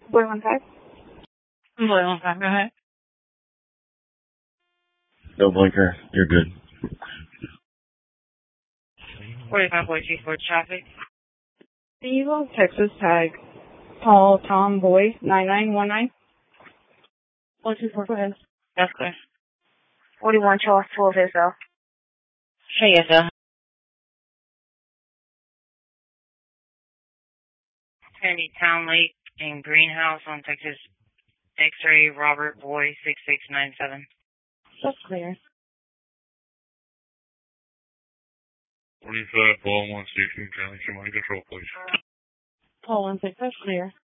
Boy 15. Boy 15, go ahead. No blinker. You're good. 45 boy 24 traffic. Eagle, Texas tag. Paul Tom Boy 9919. 124, go ahead. That's clear. 41 Charles 12 SL. Hey, SL. Sandy Town Lake and Greenhouse on Texas X-ray Robert Boy 6697. That's clear. 45 Paul 16 County Command Control, please. Paul 16, that's clear.